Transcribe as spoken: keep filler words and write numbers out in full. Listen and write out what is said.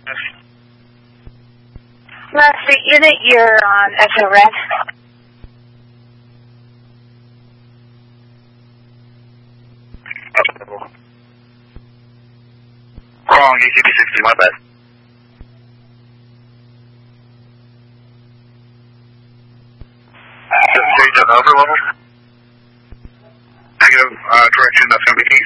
Last Street unit, you're on Echo Red. Wrong, E C B sixty, my bad. Stage on the upper level. Negative, uh, direction, that's going to be east.